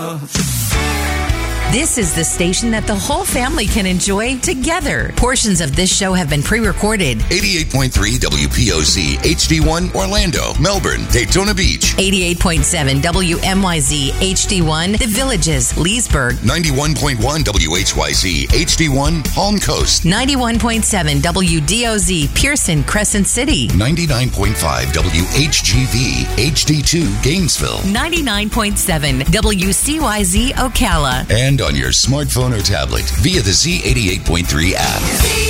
This is the station that the whole family can enjoy together. Portions of this show have been pre-recorded. 88.3 WPOC, HD1, Orlando, Melbourne, Daytona Beach. 88.7 WMYZ, HD1, The Villages, Leesburg. 91.1 WHYZ, HD1, Palm Coast. 91.7 WDOZ, Pearson, Crescent City. 99.5 WHGV, HD2, Gainesville. 99.7 WCYZ, Ocala. And on your smartphone or tablet via the Z88.3 app.